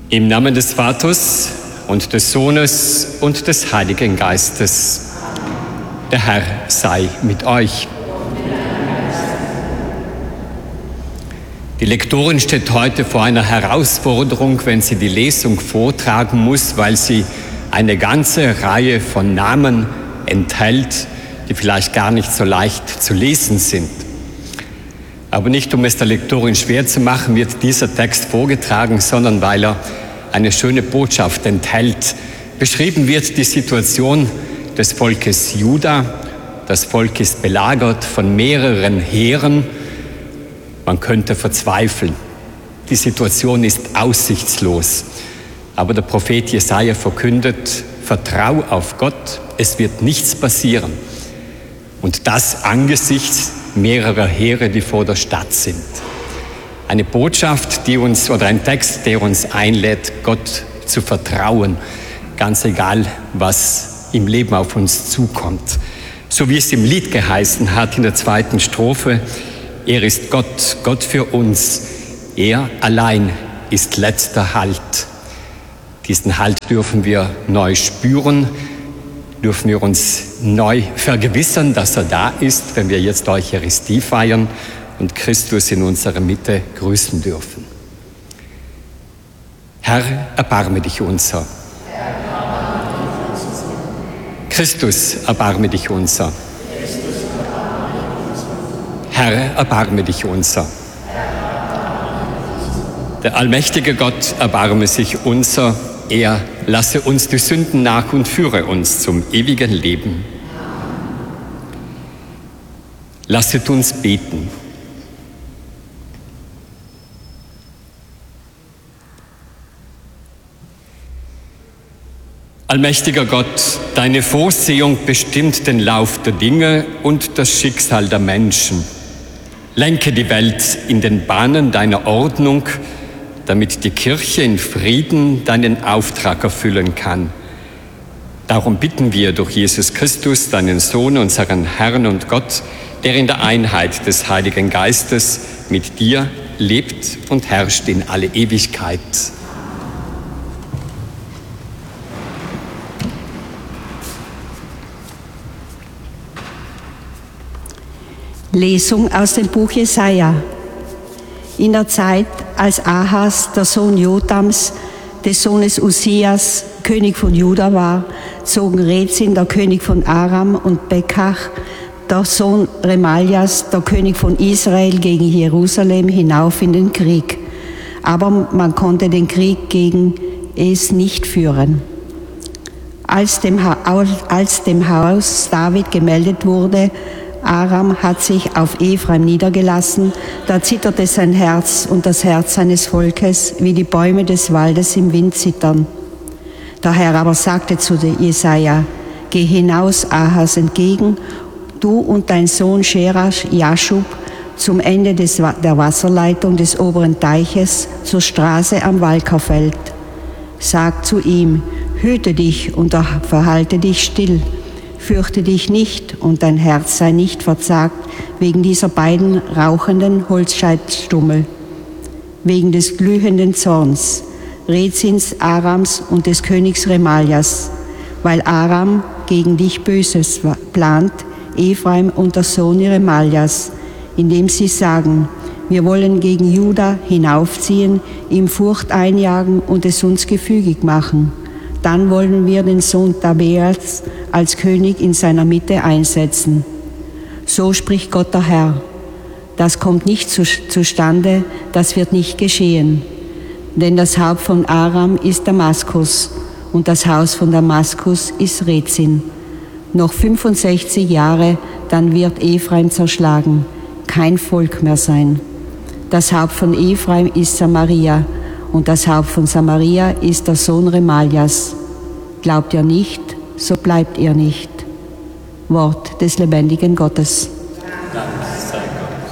Im Namen des Vaters und des Sohnes und des Heiligen Geistes. Der Herr sei mit euch. Die Lektorin steht heute vor einer Herausforderung, wenn sie die Lesung vortragen muss, weil sie eine ganze Reihe von Namen enthält, die vielleicht gar nicht so leicht zu lesen sind. Aber nicht, um es der Lektorin schwer zu machen, wird dieser Text vorgetragen, sondern weil er eine schöne Botschaft enthält. Beschrieben wird die Situation des Volkes Juda. Das Volk ist belagert von mehreren Heeren. Man könnte verzweifeln. Die Situation ist aussichtslos. Aber der Prophet Jesaja verkündet: Vertrau auf Gott, es wird nichts passieren. Und das angesichts mehrerer Heere, die vor der Stadt sind. Eine Botschaft, ein Text, der uns einlädt, Gott zu vertrauen, ganz egal, was im Leben auf uns zukommt. So wie es im Lied geheißen hat in der 2. Strophe: Er ist Gott, Gott für uns, er allein ist letzter Halt. Diesen Halt dürfen wir neu spüren, dürfen wir uns neu vergewissern, dass er da ist, wenn wir jetzt Eucharistie feiern und Christus in unserer Mitte grüßen dürfen. Herr, erbarme dich unser. Christus, erbarme dich unser. Herr, erbarme dich unser. Der allmächtige Gott, erbarme sich unser. Er lasse uns die Sünden nach und führe uns zum ewigen Leben. Lasset uns beten. Allmächtiger Gott, deine Vorsehung bestimmt den Lauf der Dinge und das Schicksal der Menschen. Lenke die Welt in den Bahnen deiner Ordnung, damit die Kirche in Frieden deinen Auftrag erfüllen kann. Darum bitten wir durch Jesus Christus, deinen Sohn, unseren Herrn und Gott, der in der Einheit des Heiligen Geistes mit dir lebt und herrscht in alle Ewigkeit. Lesung aus dem Buch Jesaja. In der Zeit, als Ahas, der Sohn Jotams, des Sohnes Uzias, König von Juda war, zogen Rezin, der König von Aram, und Pekach, der Sohn Remaljas, der König von Israel, gegen Jerusalem hinauf in den Krieg. Aber man konnte den Krieg gegen es nicht führen. Als dem Haus David gemeldet wurde, Aram hat sich auf Ephraim niedergelassen, da zitterte sein Herz und das Herz seines Volkes, wie die Bäume des Waldes im Wind zittern. Der Herr aber sagte zu Jesaja: Geh hinaus Ahas entgegen, du und dein Sohn Scherasch Jaschub, zum Ende der Wasserleitung des oberen Teiches, zur Straße am Walkerfeld. Sag zu ihm: Hüte dich und verhalte dich still. Fürchte dich nicht und dein Herz sei nicht verzagt wegen dieser beiden rauchenden Holzscheitstummel, wegen des glühenden Zorns, Rezins, Arams und des Königs Remaljas, weil Aram gegen dich Böses plant, Ephraim und der Sohn Remaljas, indem sie sagen: Wir wollen gegen Juda hinaufziehen, ihm Furcht einjagen und es uns gefügig machen. Dann wollen wir den Sohn Tabeas als König in seiner Mitte einsetzen. So spricht Gott der Herr. Das kommt nicht zustande, das wird nicht geschehen. Denn das Haupt von Aram ist Damaskus und das Haus von Damaskus ist Rezin. Noch 65 Jahre, dann wird Ephraim zerschlagen, kein Volk mehr sein. Das Haupt von Ephraim ist Samaria und das Haupt von Samaria ist der Sohn Remaljas. Glaubt ihr nicht, so bleibt ihr nicht. Wort des lebendigen Gottes.